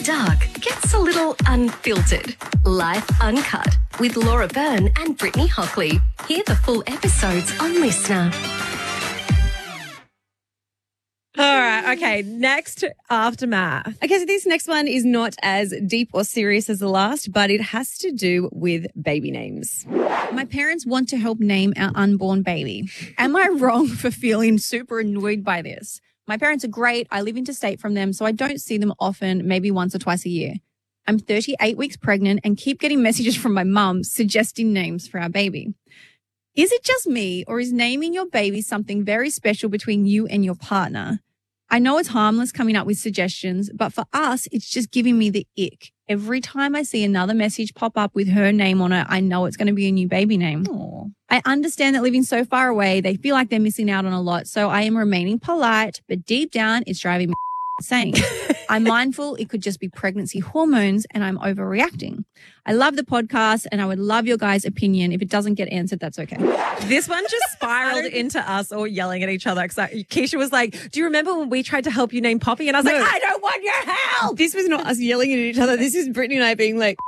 Dark gets a little unfiltered. Life Uncut with Laura Byrne and Brittany Hockley. Hear the full episodes on Listener. All right, okay, next aftermath. Okay, so this next one is not as deep or serious as the last, but it has to do with baby names. My parents want to help name our unborn baby. Am I wrong for feeling super annoyed by this? My parents are great. I live interstate from them, so I don't see them often, maybe once or twice a year. I'm 38 weeks pregnant and keep getting messages from my mum suggesting names for our baby. Is it just me, or is naming your baby something very special between you and your partner? I know it's harmless coming up with suggestions, but for us, it's just giving me the ick. Every time I see another message pop up with her name on it, I know it's going to be a new baby name. Aww. I understand that living so far away, they feel like they're missing out on a lot, so I am remaining polite, but deep down, it's driving me insane. I'm mindful it could just be pregnancy hormones and I'm overreacting. I love the podcast and I would love your guys' opinion. If it doesn't get answered, that's okay. This one just spiraled into us all yelling at each other. Because Keisha was like, do you remember when we tried to help you name Poppy? And I was like, I don't want your help. This was not us yelling at each other. This is Brittany and I being like,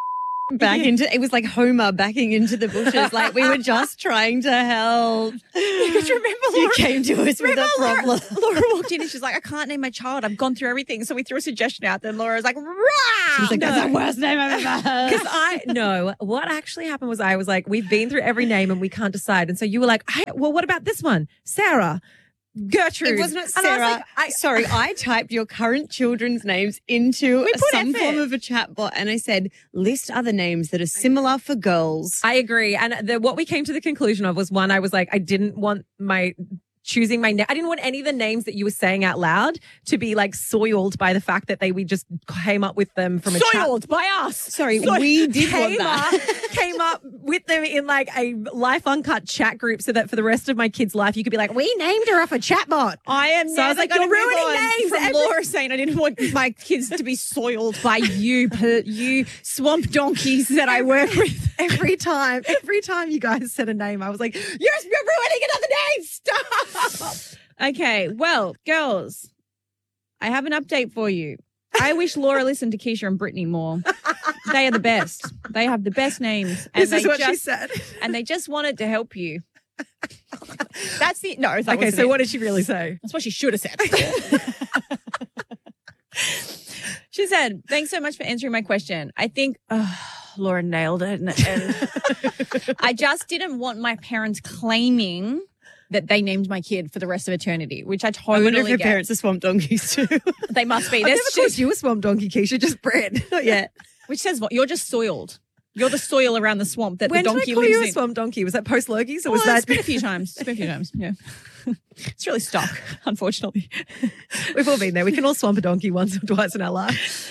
it was like Homer backing into the bushes. Like we were just trying to help. Because remember, Laura, you came to us with a problem. Laura walked in and she's like, I can't name my child. I've gone through everything. So we threw a suggestion out there and Laura was like, rah! She was like, that's the worst name I've ever heard. What actually happened was I was like, we've been through every name and we can't decide. And so you were like, hey, well, what about this one? Sarah. Gertrude. It was not Sarah. I typed your current children's names into some form of a chat bot and I said, list other names that are similar for girls. I agree. And what we came to the conclusion of was one, I was like, I didn't want choosing my name. I didn't want any of the names that you were saying out loud to be like soiled by the fact that we just came up with them from a soiled by us. Sorry, we did want that. Came up with them in like a Life Uncut chat group so that for the rest of my kid's life, you could be like, we named her off a chatbot. I was like, you're ruining names. From Laura saying I didn't want my kids to be soiled by you swamp donkeys that I work with. Every time you guys said a name, I was like, you're ruining another name. Stop. Okay, well, girls, I have an update for you. I wish Laura listened to Keisha and Brittany more. They are the best. They have the best names. And this is what she said. And they just wanted to help you. So what did she really say? That's what she should have said. She said, thanks so much for answering my question. I think Laura nailed it. And I just didn't want my parents claiming that they named my kid for the rest of eternity, which I totally I wonder if your get. parents are swamp donkeys too. They must be. I've never called you a swamp donkey, Keisha, just bred. Not yet. Which says what? You're just soiled. You're the soil around the swamp that when the donkey did I call lives you a in. swamp donkey? Was that post Logies or was that? It's been a few times. Yeah. It's really stuck, unfortunately. We've all been there. We can all swamp a donkey once or twice in our life.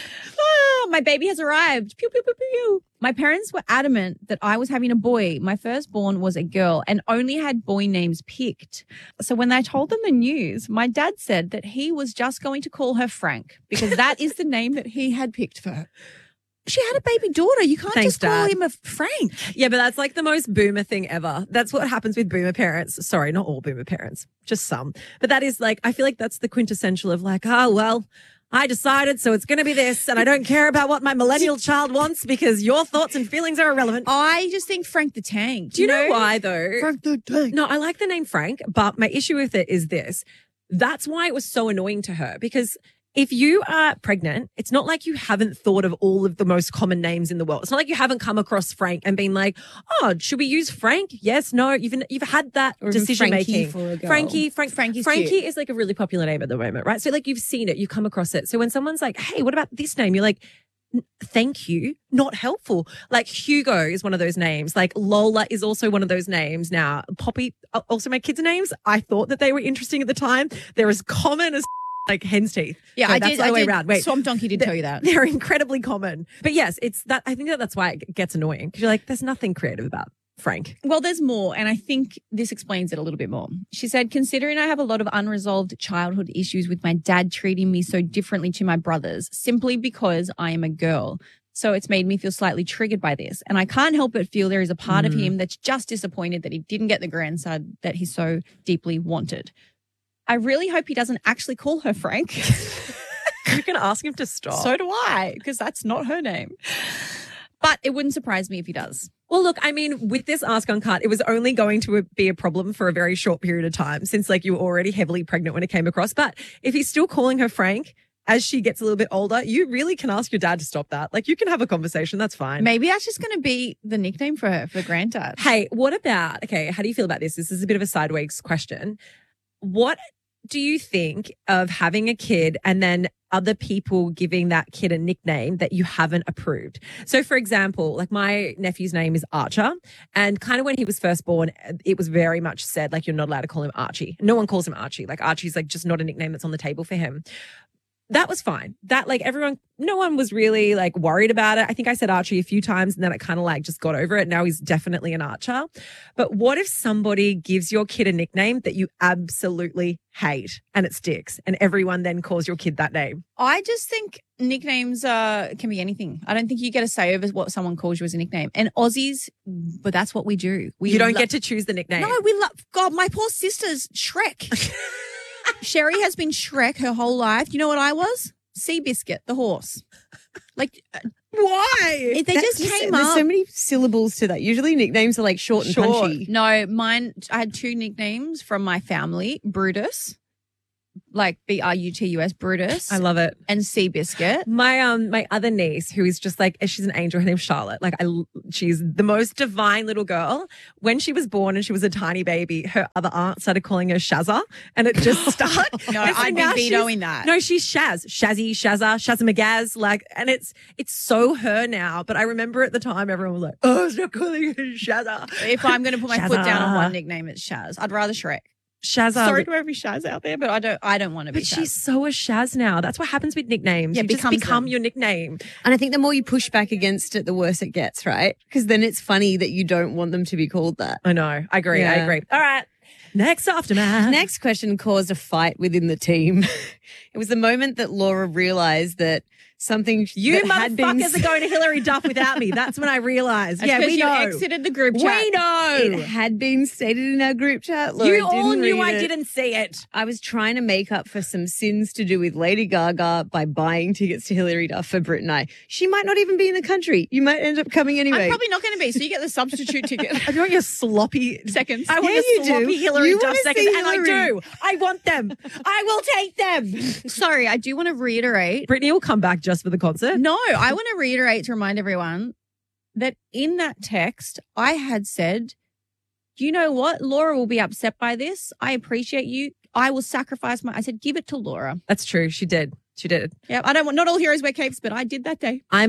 My baby has arrived. Pew, pew, pew, pew. My parents were adamant that I was having a boy. My firstborn was a girl and only had boy names picked. So when they told them the news, my dad said that he was just going to call her Frank because that is the name that he had picked for her. She had a baby daughter. You can't just call him a Frank. Yeah, but that's like the most boomer thing ever. That's what happens with boomer parents. Sorry, not all boomer parents, just some. But that is like, I feel like that's the quintessential of like, oh, well, I decided, so it's going to be this, and I don't care about what my millennial child wants because your thoughts and feelings are irrelevant. I just think Frank the Tank. Do you know why, though? Frank the Tank. No, I like the name Frank, but my issue with it is this. That's why it was so annoying to her because if you are pregnant, it's not like you haven't thought of all of the most common names in the world. It's not like you haven't come across Frank and been like, oh, should we use Frank? Yes, no. You've had that decision making. Frankie is like a really popular name at the moment, right? So like you've seen it, you've come across it. So when someone's like, hey, what about this name? You're like, thank you, not helpful. Like Hugo is one of those names. Like Lola is also one of those names. Now, Poppy, also my kids' names. I thought that they were interesting at the time. They're as common as like hen's teeth. Yeah, so that's the other way around. Wait, Swamp Donkey did tell you that. They're incredibly common. But yes, it's that. I think that's why it gets annoying because you're like, there's nothing creative about Frank. Well, there's more, and I think this explains it a little bit more. She said, considering I have a lot of unresolved childhood issues with my dad treating me so differently to my brothers, simply because I am a girl. So it's made me feel slightly triggered by this. And I can't help but feel there is a part of him that's just disappointed that he didn't get the grandson that he so deeply wanted. I really hope he doesn't actually call her Frank. You can going to ask him to stop. So do I, because that's not her name. But it wouldn't surprise me if he does. Well, look, I mean, with this Ask Uncut, it was only going to be a problem for a very short period of time since like you were already heavily pregnant when it came across. But if he's still calling her Frank as she gets a little bit older, you really can ask your dad to stop that. Like you can have a conversation. That's fine. Maybe that's just going to be the nickname for her, for granddad. Hey, what about, okay, how do you feel about this? This is a bit of a sideways question. What do you think of having a kid and then other people giving that kid a nickname that you haven't approved? So, for example, like my nephew's name is Archer, and kind of when he was first born, it was very much said like you're not allowed to call him Archie. No one calls him Archie. Like Archie's like just not a nickname that's on the table for him. That was fine. That like everyone, no one was really like worried about it. I think I said Archie a few times and then I kind of like just got over it. Now he's definitely an Archer. But what if somebody gives your kid a nickname that you absolutely hate and it sticks and everyone then calls your kid that name? I just think nicknames can be anything. I don't think you get a say over what someone calls you as a nickname. And Aussies, but that's what we do. You don't get to choose the nickname. No, we love, God, my poor sister's Shrek. Sherry has been Shrek her whole life. You know what I was? Seabiscuit, the horse. Like, why? They just came There's up. so many syllables to that. Usually nicknames are like short and punchy. No, mine, I had two nicknames from my family. Brutus, like Brutus, Brutus. I love it. And Seabiscuit. My other niece, who is just like, she's an angel. Her name's Charlotte. Like she's the most divine little girl. When she was born and she was a tiny baby, her other aunt started calling her Shazza, and it just stuck. No, And so I'd now be vetoing that. No, she's Shaz, Shazzy, Shazza McGaz. Like, and it's so her now. But I remember at the time, everyone was like, "Oh, stop calling her Shazza." If I'm going to put my foot down on Shazza. one nickname, it's Shaz. I'd rather Shrek. Shazza. Sorry to every Shaz out there, but I don't want to be But Shaz. she's so a Shaz now. That's what happens with nicknames. Yeah, You just becomes become them. your nickname. And I think the more you push back against it, the worse it gets, right? Because then it's funny that you don't want them to be called that. I know. I agree. I Yeah. agree. All right. Next aftermath. Next question caused a fight within the team. It was the moment that Laura realized that something You that had been motherfuckers are going to Hillary Duff without me. That's when I realized. That's Yeah, 'cause we you know. exited the group chat. We know. It had been stated in our group chat. Laura You all didn't knew read I it. didn't see it. I was trying to make up for some sins to do with Lady Gaga by buying tickets to Hillary Duff for Brit and I. She might not even be in the country. You might end up coming anyway. I'm probably not going to be, so you get the substitute ticket. I want your sloppy Seconds. I want Yeah, a you sloppy do. Hillary You Duff wanna seconds, see and I Hillary. do. I want them. I will take them. Sorry, I do want to reiterate. Brittany will come back just for the concert. No, I want to reiterate to remind everyone that in that text, I had said, you know what? Laura will be upset by this. I appreciate you. I will sacrifice I said, give it to Laura. That's true. She did. She did. Yeah, I don't want, not all heroes wear capes, but I did that day. I'm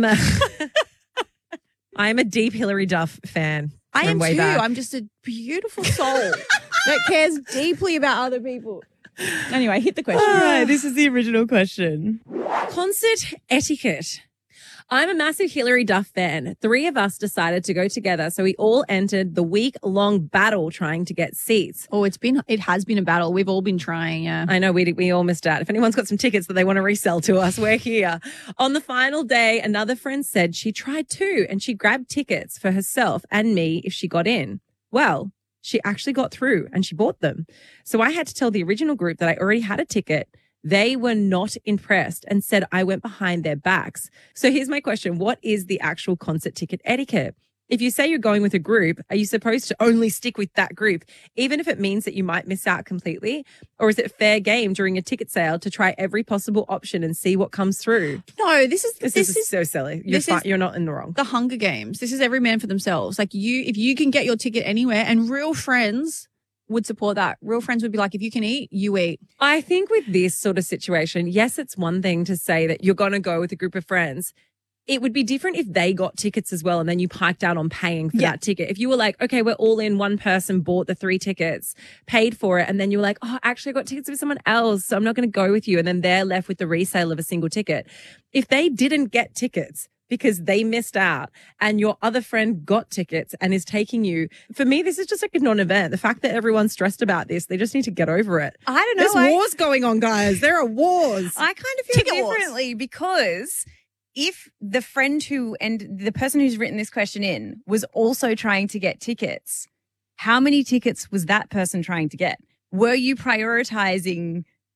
a deep Hillary Duff fan. I from am way too. back. I'm just a beautiful soul that cares deeply about other people. Anyway, hit the question. All right, this is the original question. Concert etiquette. I'm a massive Hillary Duff fan. 3 of us decided to go together, so we all entered the week-long battle trying to get seats. Oh, it has been a battle. We've all been trying, yeah. I know we all missed out. If anyone's got some tickets that they want to resell to us, we're here. On the final day, another friend said she tried too, and she grabbed tickets for herself and me if she got in. Well, she actually got through and she bought them. So I had to tell the original group that I already had a ticket. They were not impressed and said I went behind their backs. So here's my question. What is the actual concert ticket etiquette? If you say you're going with a group, are you supposed to only stick with that group, even if it means that you might miss out completely? Or is it fair game during a ticket sale to try every possible option and see what comes through? No, this is so silly. this is- You're not in the wrong. the Hunger Games. This is every man for themselves. Like if you can get your ticket anywhere, and real friends would support that. Real friends would be like, if you can eat, you eat. I think with this sort of situation, yes, it's one thing to say that you're going to go with a group of friends. It would be different if they got tickets as well and then you piked out on paying for that ticket. If you were like, okay, we're all in, one person bought the 3 tickets, paid for it, and then you were like, oh, actually I got tickets with someone else, so I'm not going to go with you. And then they're left with the resale of a single ticket. If they didn't get tickets because they missed out and your other friend got tickets and is taking you, for me, this is just like a non-event. The fact that everyone's stressed about this, they just need to get over it. I don't know. There's wars going on, guys. There are wars. I kind of feel Ticket wars. differently because if the friend the person who's written this question in was also trying to get tickets, how many tickets was that person trying to get? Were you prioritizing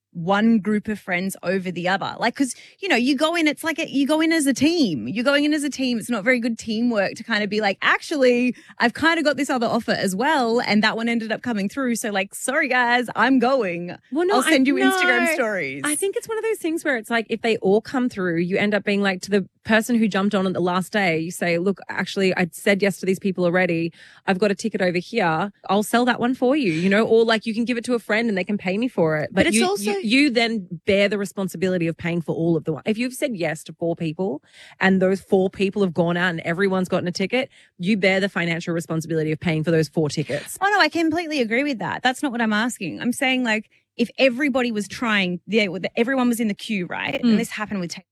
one group of friends over the other. Like, because, you know, you go in, it's like you go in as a team. You're going in as a team. It's not very good teamwork to kind of be like, actually, I've kind of got this other offer as well. And that one ended up coming through. So like, sorry, guys, I'm going. Well, no, I'll send you no. Instagram stories. I think it's one of those things where it's like if they all come through, you end up being like to the person who jumped on the last day, you say, look, actually, I said yes to these people already. I've got a ticket over here. I'll sell that one for you, you know, or like you can give it to a friend and they can pay me for it. But it's you then bear the responsibility of paying for all of the one. If you've said yes to 4 people and those 4 people have gone out and everyone's gotten a ticket, you bear the financial responsibility of paying for those 4 tickets. Oh, no, I completely agree with that. That's not what I'm asking. I'm saying like if everybody was trying, everyone was in the queue, right? And this happened with